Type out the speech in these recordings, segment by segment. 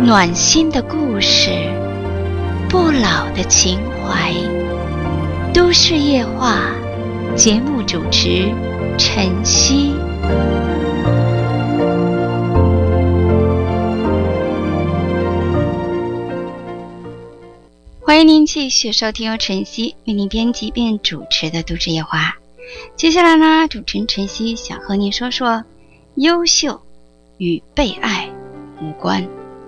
暖心的故事，不老的情怀。都市夜话，节目主持晨曦。欢迎您继续收听由晨曦为您编辑并主持的都市夜话。接下来呢，主持人晨曦想和您说说，优秀与被爱无关。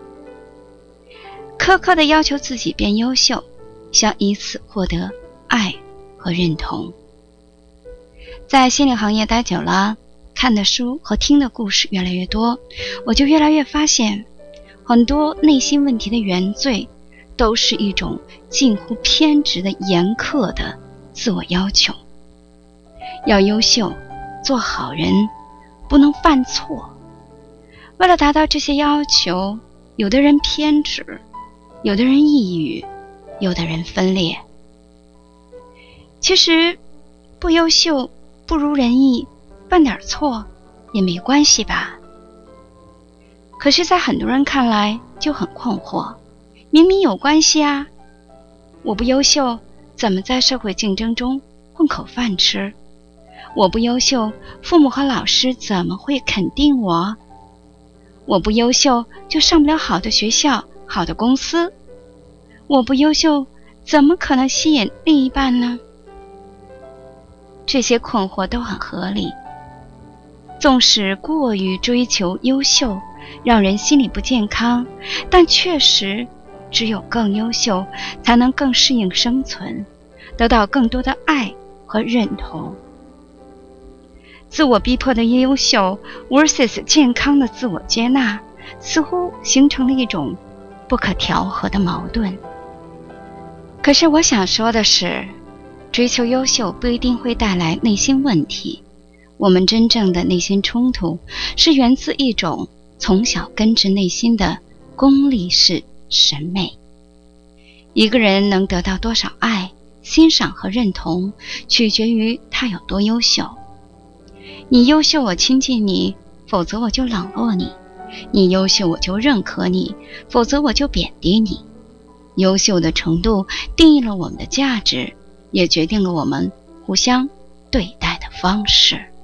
苛刻地要求自己变优秀，想以此获得爱和认同。在心理行业待久了，看的书和听的故事越来越多，我就越来越发现，很多内心问题的原罪都是一种近乎偏执的严苛的自我要求。要优秀，做好人，不能犯错。为了达到这些要求，有的人偏执，有的人抑郁，有的人分裂。其实不优秀，不如人意，犯点错也没关系吧。可是在很多人看来就很困惑，明明有关系啊，我不优秀，怎么在社会竞争中混口饭吃？我不优秀，父母和老师怎么会肯定我？我不优秀，就上不了好的学校，好的公司。我不优秀，怎么可能吸引另一半呢？这些困惑都很合理。纵使过于追求优秀，让人心理不健康，但确实只有更优秀，才能更适应生存，得到更多的爱和认同。自我逼迫的优秀 versus 健康的自我接纳，似乎形成了一种不可调和的矛盾。可是我想说的是，追求优秀不一定会带来内心问题。我们真正的内心冲突，是源自一种从小根植内心的功利式审美。一个人能得到多少爱、欣赏和认同，取决于他有多优秀。你优秀，我亲近你，否则我就冷落你；你优秀，我就认可你，否则我就贬低你。优秀的程度定义了我们的价值，也决定了我们互相对待的方式。